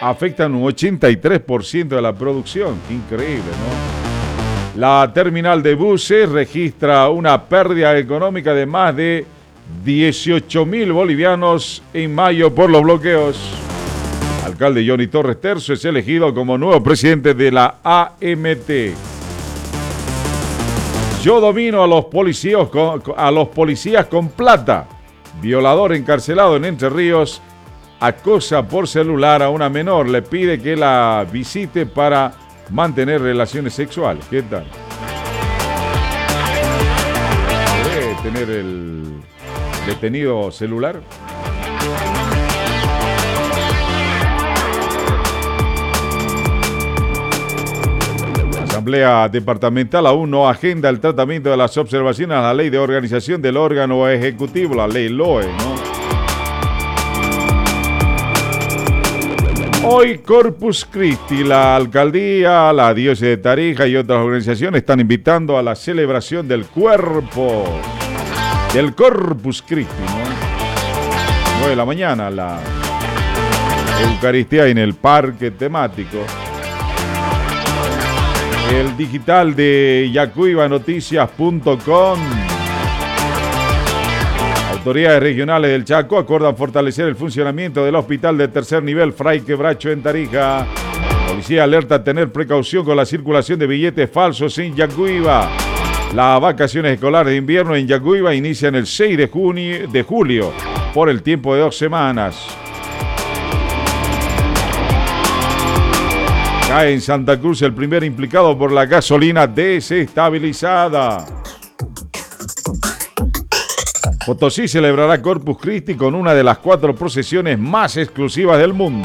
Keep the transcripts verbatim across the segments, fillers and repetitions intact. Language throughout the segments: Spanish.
afectan un ochenta y tres por ciento de la producción. Increíble, ¿no? La terminal de buses registra una pérdida económica de más de dieciocho mil bolivianos en mayo por los bloqueos. Alcalde Johnny Torres Terzo es elegido como nuevo presidente de la A M T. Yo domino a los policías con, a los policías con plata. Violador encarcelado en Entre Ríos acosa por celular a una menor. Le pide que la visite para mantener relaciones sexuales. ¿Qué tal? ¿Puede tener el detenido celular? Asamblea Departamental aún no agenda el tratamiento de las observaciones a la Ley de Organización del Órgano Ejecutivo, la Ley L O E, ¿no? Hoy Corpus Christi, la Alcaldía, la Diócesis de Tarija y otras organizaciones están invitando a la celebración del cuerpo, del Corpus Christi, ¿no? nueve de la mañana, la Eucaristía en el parque temático. El digital de yacuiba noticias punto com. Autoridades regionales del Chaco acuerdan fortalecer el funcionamiento del hospital de tercer nivel Fray Quebracho en Tarija. Policía alerta a tener precaución con la circulación de billetes falsos en Yacuiba. Las vacaciones escolares de invierno en Yacuiba inician el seis de junio, de julio por el tiempo de dos semanas. Cae en Santa Cruz el primer implicado por la gasolina desestabilizada. Potosí celebrará Corpus Christi con una de las cuatro procesiones más exclusivas del mundo.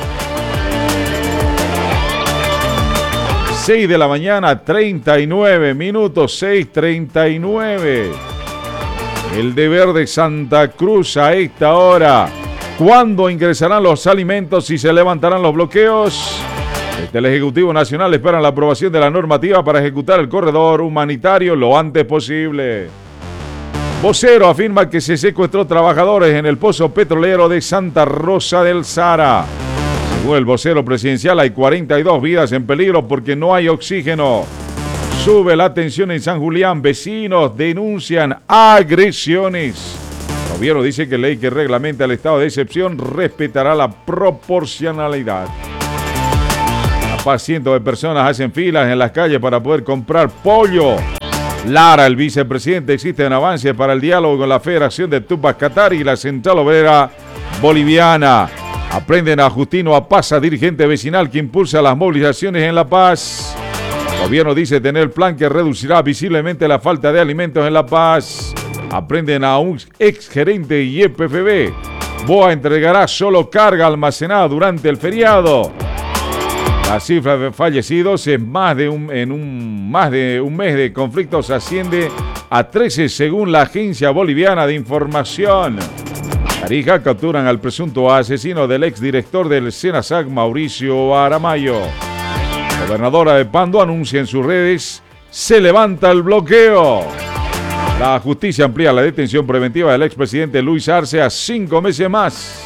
seis de la mañana, treinta y nueve minutos, seis treinta y nueve. El deber de Santa Cruz a esta hora. ¿Cuándo ingresarán los alimentos y se levantarán los bloqueos? Desde el Ejecutivo Nacional esperan la aprobación de la normativa para ejecutar el corredor humanitario lo antes posible. Vocero afirma que se secuestró trabajadores en el pozo petrolero de Santa Rosa del Sara. Según el vocero presidencial, hay cuarenta y dos vidas en peligro porque no hay oxígeno. Sube la tensión en San Julián. Vecinos denuncian agresiones. El gobierno dice que ley que reglamenta el estado de excepción respetará la proporcionalidad. Cientos de personas hacen filas en las calles para poder comprar pollo. Lara, el vicepresidente, existen avances para el diálogo con la Federación de Tupac Katari y la Central Obrera Boliviana. Aprenden a Justino Apaza, dirigente vecinal que impulsa las movilizaciones en La Paz. El gobierno dice tener plan que reducirá visiblemente la falta de alimentos en La Paz. Aprenden a un exgerente de Y P F B. BOA entregará solo carga almacenada durante el feriado. La cifra de fallecidos en más de un, en un, más de un mes de conflictos asciende a trece según la Agencia Boliviana de Información. Tarija capturan al presunto asesino del exdirector del SENASAC, Mauricio Aramayo. Gobernadora de Pando anuncia en sus redes, se levanta el bloqueo. La justicia amplía la detención preventiva del expresidente Luis Arce a cinco meses más.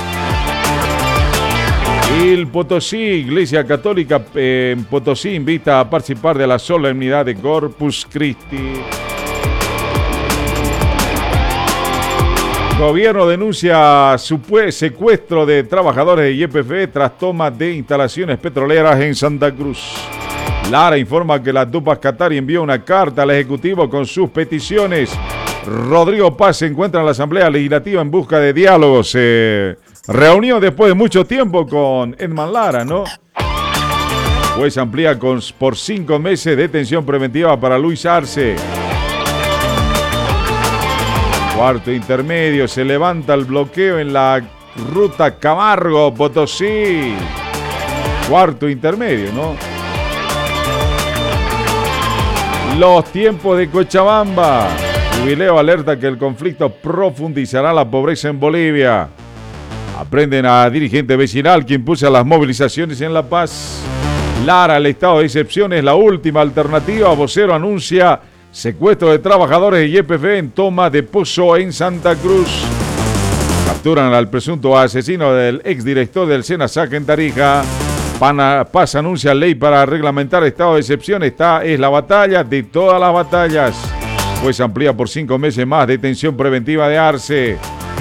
El Potosí, Iglesia Católica en Potosí invita a participar de la solemnidad de Corpus Christi. Gobierno denuncia secuestro de trabajadores de Y P F B tras toma de instalaciones petroleras en Santa Cruz. Lara informa que la Tupac Katari envió una carta al Ejecutivo con sus peticiones. Rodrigo Paz se encuentra en la Asamblea Legislativa en busca de diálogos. Eh, reunió después de mucho tiempo con Edman Lara, ¿no? Pues amplía con, por cinco meses de detención preventiva para Luis Arce. Cuarto intermedio, se levanta el bloqueo en la ruta Camargo-Potosí. Cuarto intermedio, ¿no? Los tiempos de Cochabamba. Jubileo alerta que el conflicto profundizará la pobreza en Bolivia. Aprenden a dirigente vecinal que impulsa las movilizaciones en La Paz. Lara, el estado de excepción es la última alternativa. Vocero anuncia secuestro de trabajadores de Y P F B en toma de pozo en Santa Cruz. Capturan al presunto asesino del exdirector del SENASAC en Tarija. Pana, Paz anuncia ley para reglamentar estado de excepción. Esta es la batalla de todas las batallas. Pues amplía por cinco meses más detención preventiva de Arce.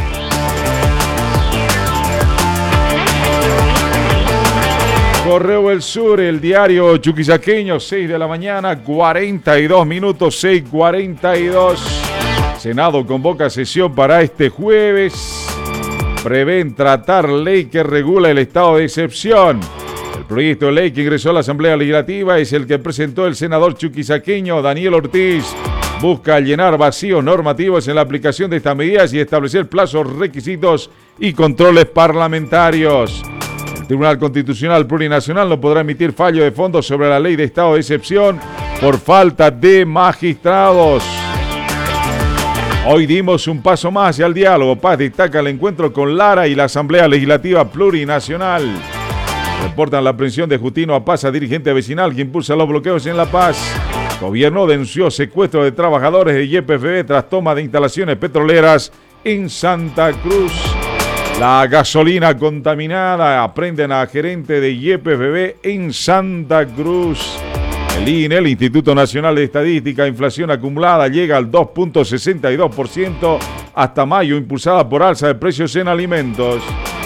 Correo El Sur, el diario chuquisaqueño, seis de la mañana, cuarenta y dos minutos, seis cuarenta y dos. Senado convoca sesión para este jueves. Prevén tratar ley que regula el estado de excepción. El proyecto de ley que ingresó a la Asamblea Legislativa es el que presentó el senador chuquisaqueño Daniel Ortiz. Busca llenar vacíos normativos en la aplicación de estas medidas y establecer plazos, requisitos y controles parlamentarios. El Tribunal Constitucional Plurinacional no podrá emitir fallo de fondo sobre la ley de estado de excepción por falta de magistrados. Hoy dimos un paso más hacia el diálogo. Paz destaca el encuentro con Lara y la Asamblea Legislativa Plurinacional. Reportan la aprehensión de Justino Apaza, dirigente vecinal que impulsa los bloqueos en La Paz. Gobierno denunció secuestro de trabajadores de Y P F B tras toma de instalaciones petroleras en Santa Cruz. La gasolina contaminada, aprenden a gerente de Y P F B en Santa Cruz. El I N E, el Instituto Nacional de Estadística, inflación acumulada llega al dos punto sesenta y dos por ciento hasta mayo, impulsada por alza de precios en alimentos.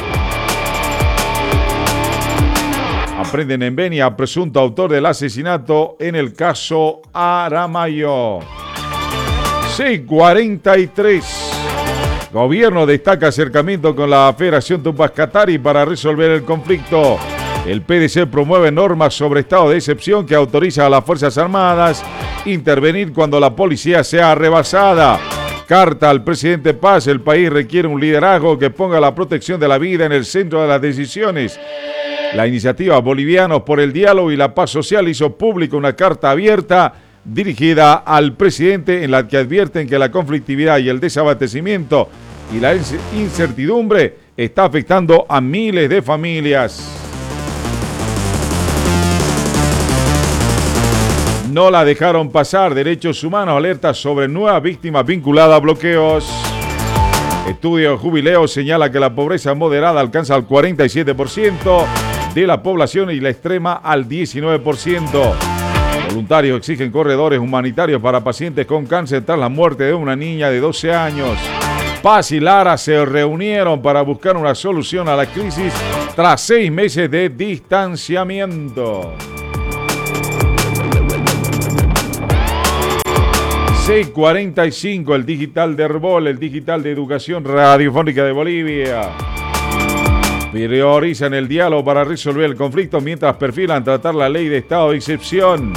Aprenden en Beni a presunto autor del asesinato en el caso Aramayo. seis cuarenta y tres. Gobierno destaca acercamiento con la Federación Tupac Katari para resolver el conflicto. El P D C promueve normas sobre estado de excepción que autoriza a las Fuerzas Armadas intervenir cuando la policía sea rebasada. Carta al presidente Paz: el país requiere un liderazgo que ponga la protección de la vida en el centro de las decisiones. La iniciativa Bolivianos por el Diálogo y la Paz Social hizo pública una carta abierta dirigida al presidente en la que advierten que la conflictividad y el desabastecimiento y la incertidumbre está afectando a miles de familias. No la dejaron pasar. Derechos Humanos alerta sobre nuevas víctimas vinculadas a bloqueos. Estudio Jubileo señala que la pobreza moderada alcanza al cuarenta y siete por ciento de la población y la extrema al diecinueve por ciento. Voluntarios exigen corredores humanitarios para pacientes con cáncer tras la muerte de una niña de doce años. Paz y Lara se reunieron para buscar una solución a la crisis tras seis meses de distanciamiento. seis cuarenta y cinco, el digital de Herbol, el digital de Educación Radiofónica de Bolivia. Priorizan el diálogo para resolver el conflicto mientras perfilan tratar la ley de estado de excepción.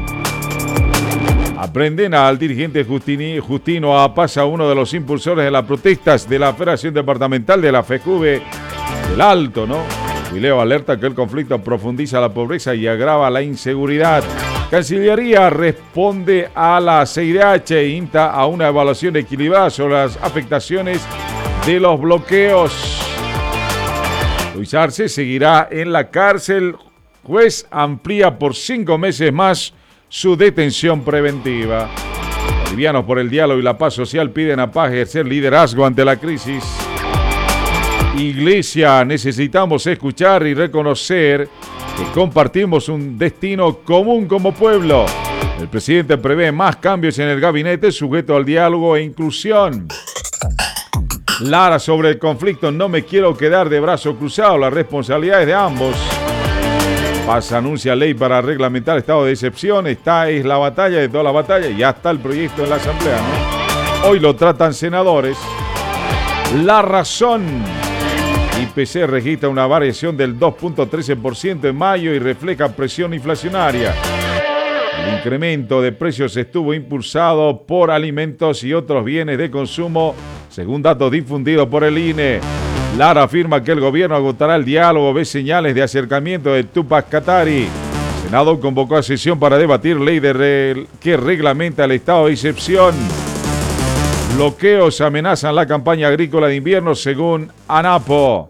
Aprenden al dirigente Justini, Justino Apaza, uno de los impulsores de las protestas de la Federación Departamental de la FEJUVE del Alto, ¿no? Jubileo alerta que el conflicto profundiza la pobreza y agrava la inseguridad. Cancillería responde a la C I D H e insta a una evaluación equilibrada sobre las afectaciones de los bloqueos. Luis Arce seguirá en la cárcel. Juez amplía por cinco meses más su detención preventiva. Bolivianos por el Diálogo y la Paz Social piden a Paz ejercer liderazgo ante la crisis. Iglesia, necesitamos escuchar y reconocer que compartimos un destino común como pueblo. El presidente prevé más cambios en el gabinete sujeto al diálogo e inclusión. Lara sobre el conflicto: no me quiero quedar de brazo cruzado, la responsabilidad es de ambos. Paz anuncia ley para reglamentar estado de excepción. Esta es la batalla de toda la batalla. Ya está el proyecto en la Asamblea, ¿no? Hoy lo tratan senadores. La Razón: I P C registra una variación del dos punto trece por ciento en mayo y refleja presión inflacionaria. El incremento de precios estuvo impulsado por alimentos y otros bienes de consumo, según datos difundidos por el I N E. Lara afirma que el gobierno agotará el diálogo, ve señales de acercamiento de Tupac Katari. El Senado convocó a sesión para debatir ley de re... que reglamenta el estado de excepción. Bloqueos amenazan la campaña agrícola de invierno, según ANAPO.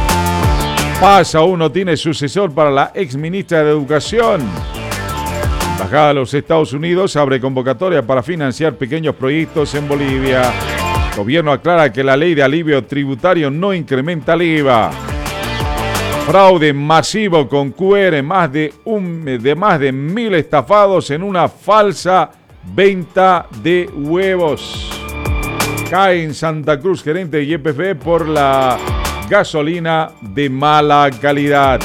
Paz aún no tiene sucesor para la exministra de Educación. Embajada de los Estados Unidos abre convocatoria para financiar pequeños proyectos en Bolivia. El gobierno aclara que la ley de alivio tributario no incrementa el I V A. Fraude masivo con Q R, más de, un, de más de mil estafados en una falsa venta de huevos. Cae en Santa Cruz gerente de Y P F por la gasolina de mala calidad.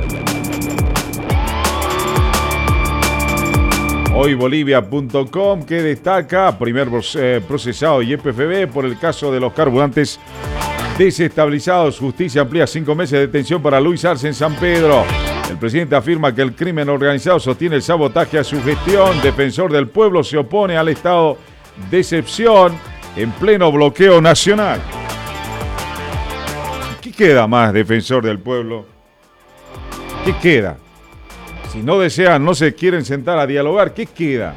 Hoy Bolivia punto com que destaca primer procesado Y P F B por el caso de los carburantes desestabilizados. Justicia amplía cinco meses de detención para Luis Arce en San Pedro. El presidente afirma que el crimen organizado sostiene el sabotaje a su gestión. Defensor del pueblo se opone al estado de excepción en pleno bloqueo nacional. ¿Qué queda más, defensor del pueblo? ¿Qué queda? Si no desean, no se quieren sentar a dialogar, ¿qué queda?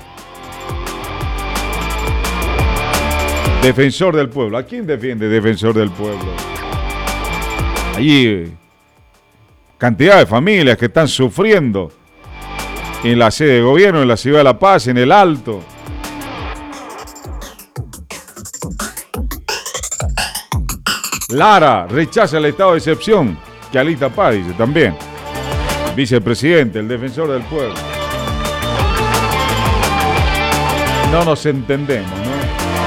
Defensor del pueblo. ¿A quién defiende defensor del pueblo? Allí, cantidad de familias que están sufriendo en la sede de gobierno, en la ciudad de La Paz, en el Alto. Lara rechaza el estado de excepción que alista Paz, dice también. Vicepresidente, el defensor del pueblo. No nos entendemos, ¿no?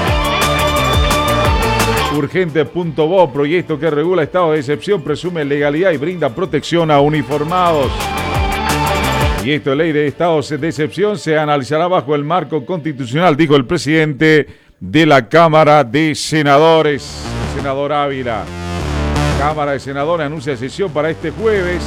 Urgente punto bo, proyecto que regula estado de excepción, presume legalidad y brinda protección a uniformados. Proyecto de ley de estados de excepción se analizará bajo el marco constitucional, dijo el presidente de la Cámara de Senadores, el senador Ávila. Cámara de Senadores anuncia sesión para este jueves.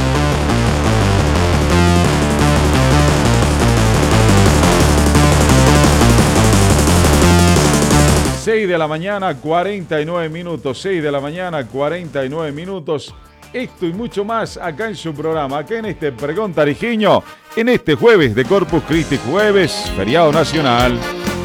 seis de la mañana, cuarenta y nueve minutos. seis de la mañana, cuarenta y nueve minutos. Esto y mucho más acá en su programa, acá en este Pregón Tarijeño, en este jueves de Corpus Christi, jueves, feriado nacional.